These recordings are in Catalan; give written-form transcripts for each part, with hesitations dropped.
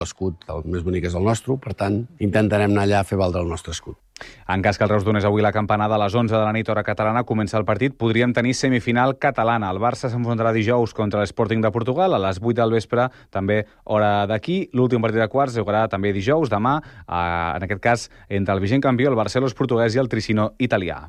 L'escut el més bonic és el nostre, per tant, intentarem anar allà a fer valdre el nostre escut. En cas que el Reus donés avui la campanada a les 11 de la nit, hora catalana, comença el partit, podríem tenir semifinal catalana. El Barça s'enfrontarà dijous contra l'Sporting de Portugal a les 8 del vespre, també hora d'aquí. L'últim partit de quarts jugarà també dijous, demà, en aquest cas, entre el vigent campió, el Barcelos portuguès, i el Tricino italià.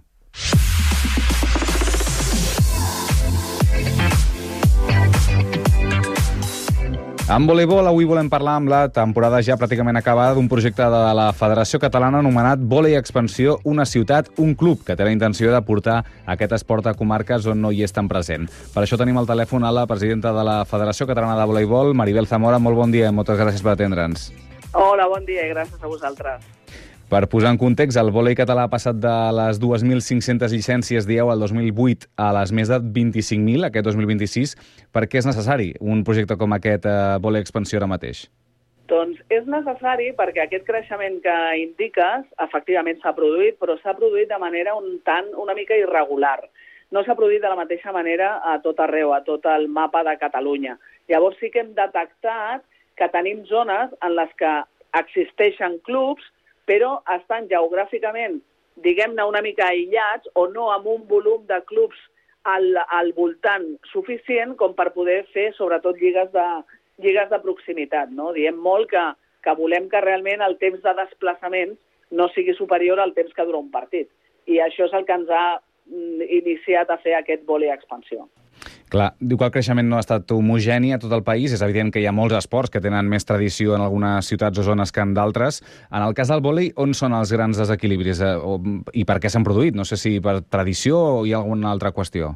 En voleibol, avui volem parlar amb la temporada ja pràcticament acabada d'un projecte de la Federació Catalana anomenat Vòlei Expansió, una ciutat, un club, que té la intenció de portar aquest esport a comarques on no hi és tan present. Per això tenim al telèfon a la presidenta de la Federació Catalana de Voleibol, Maribel Zamora. Molt bon dia i moltes gràcies per atendre'ns. Hola, bon dia i gràcies a vosaltres. Per posar en context, el vòlei català ha passat de les 2.500 llicències, dieu, al 2008 a les més de 25.000, aquest 2026. Per què és necessari un projecte com aquest Vòlei Expansió ara mateix? Doncs és necessari perquè aquest creixement que indiques efectivament s'ha produït, però s'ha produït de manera una mica irregular. No s'ha produït de la mateixa manera a tot arreu, a tot el mapa de Catalunya. Llavors sí que hem detectat que tenim zones en les que existeixen clubs però estan geogràficament, diguem-ne, una mica aïllats o no amb un volum de clubs al voltant suficient com per poder fer, sobretot, lligues de proximitat. No? Diem molt que volem que realment el temps de desplaçament no sigui superior al temps que dura un partit. I això és el que ens ha iniciat a fer aquest Vòlei Expansió. Clar, diu que el creixement no ha estat homogeni a tot el país. És evident que hi ha molts esports que tenen més tradició en algunes ciutats o zones que en d'altres. En el cas del vòlei, on són els grans desequilibris i per què s'han produït? No sé si per tradició o hi ha alguna altra qüestió.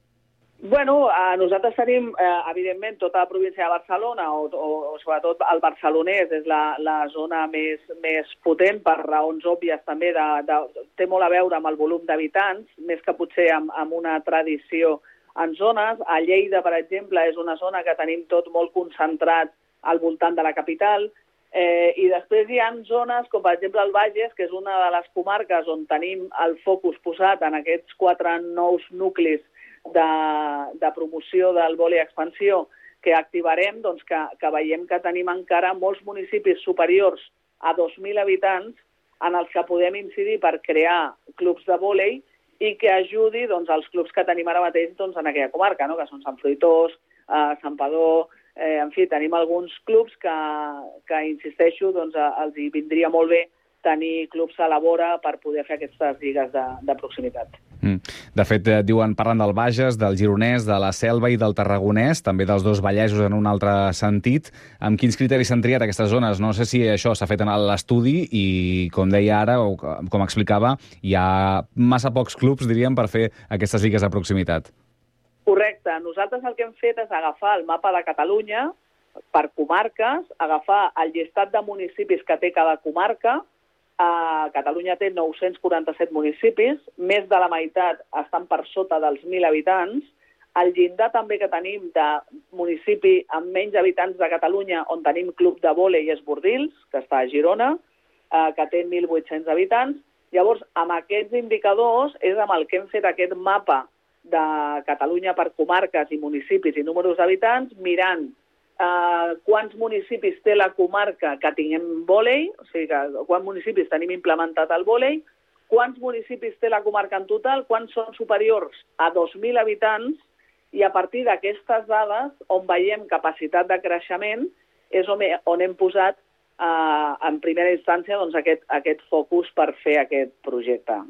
Bueno, nosaltres tenim, evidentment, tota la província de Barcelona, o sobretot el barcelonès és la zona més potent per raons òbvies també. Té molt a veure amb el volum d'habitants, més que potser amb una tradició en zones. A Lleida, per exemple, és una zona que tenim tot molt concentrat al voltant de la capital. I després hi ha zones com, per exemple, el Bages, que és una de les comarques on tenim el focus posat en aquests 4 nous nuclis de promoció del Vòlei Expansió que activarem, doncs que veiem que tenim encara molts municipis superiors a 2.000 habitants en els que podem incidir per crear clubs de vòlei i que ajudi els clubs que tenim ara mateix en aquella comarca, no? Que són Sant Fruitós, Santpedor, en fi, tenim alguns clubs que insisteixo, els hi vindria molt bé tenir clubs a la vora per poder fer aquestes lligues de proximitat. De fet, parlen del Bages, del Gironès, de la Selva i del Tarragonès, també dels dos Vallesos en un altre sentit. Amb quins criteris s'han triat aquestes zones? No sé si això s'ha fet en l'estudi i, com deia ara, o com explicava, hi ha massa pocs clubs, diríem, per fer aquestes lligues de proximitat. Correcte. Nosaltres el que hem fet és agafar el mapa de Catalunya per comarques, agafar el llistat de municipis que té cada comarca. Catalunya té 947 municipis, més de la meitat estan per sota dels 1.000 habitants. El llindar també que tenim de municipi amb menys habitants de Catalunya on tenim club de vòlei és Bordils, que està a Girona, que té 1.800 habitants. Llavors, amb aquests indicadors és amb el que hem fet aquest mapa de Catalunya per comarques i municipis i números d'habitants, mirant quants municipis té la comarca que tinguem vòlei, o sigui, quants municipis tenim implementat el vòlei, quants municipis té la comarca en total, quants són superiors a 2.000 habitants, i a partir d'aquestes dades, on veiem capacitat de creixement, és on hem posat en primera instància aquest focus per fer aquest projecte.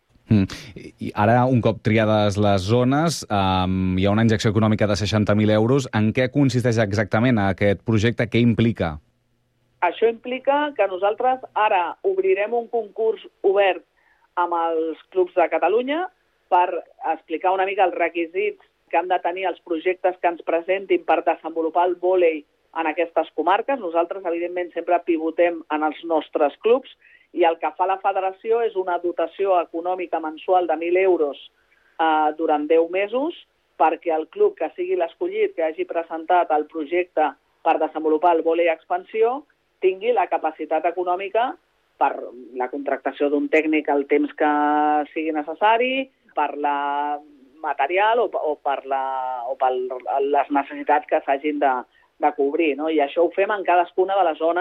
I ara, un cop triades les zones, hi ha una injecció econòmica de 60.000 euros. En què consisteix exactament aquest projecte? Què implica? Això implica que nosaltres ara obrirem un concurs obert amb els clubs de Catalunya per explicar una mica els requisits que han de tenir els projectes que ens presentin per desenvolupar el vòlei en aquestes comarques. Nosaltres, evidentment, sempre pivotem en els nostres clubs, i el que fa la federació és una dotació econòmica mensual de 1.000 euros durant 10 mesos perquè el club que sigui l'escollit, que hagi presentat el projecte per desenvolupar el Vòlei Expansió, tingui la capacitat econòmica per la contractació d'un tècnic el temps que sigui necessari, per la material o per les necessitats que s'hagin cobrir, no? I això ho fem en cadascuna de les zones